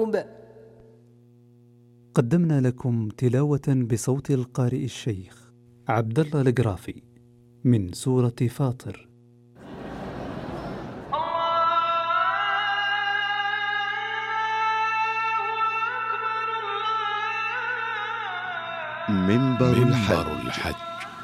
قدمنا لكم تلاوة بصوت القارئ الشيخ عبد الله القرافي من سورة فاطر. منبر الحج.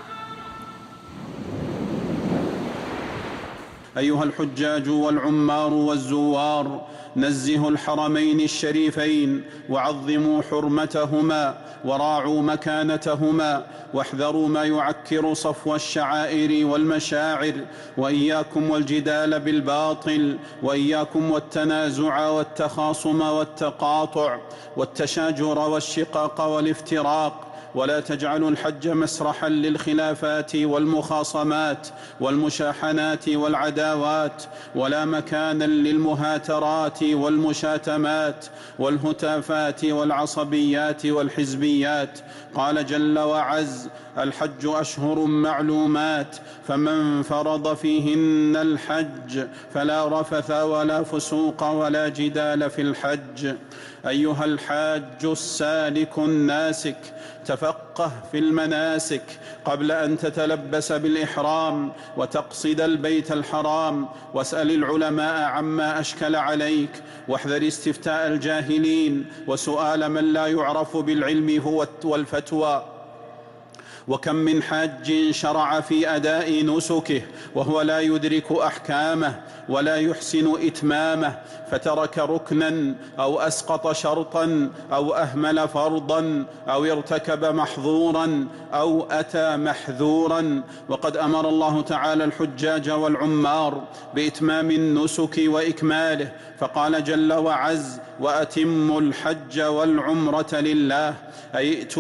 أيها الحجاج والعمار والزوار، نزهوا الحرمين الشريفين وعظموا حرمتهما وراعوا مكانتهما، واحذروا ما يعكر صفو الشعائر والمشاعر، وإياكم والجدال بالباطل، وإياكم والتنازع والتخاصم والتقاطع والتشاجر والشقاق والافتراق، ولا تجعلوا الحج مسرحا للخلافات والمخاصمات والمشاحنات والعداوات، ولا مكانا للمهاترات والمشاتمات والهتافات والعصبيات والحزبيات. قال جل وعز: الحج أشهر معلومات، فمن فرض فيهن الحج فلا رفث ولا فسوق ولا جدال في الحج. أيها الحاج السالك الناسك، تفقه في المناسك قبل أن تتلبس بالإحرام وتقصد البيت الحرام، واسأل العلماء عما أشكل عليك، واحذر استفتاء الجاهلين وسؤال من لا يعرف بالعلم والفتوى. وكم من حاج شرع في أداء نسكه وهو لا يدرك أحكامه ولا يحسن إتمامه، فترك ركنا أو أسقط شرطا أو أهمل فرضا أو ارتكب محظورا أو أتى محذورا. وقد أمر الله تعالى الحجاج والعمار بإتمام النسك وإكماله، فقال جل وعز: وأتموا الحج والعمرة لله، أي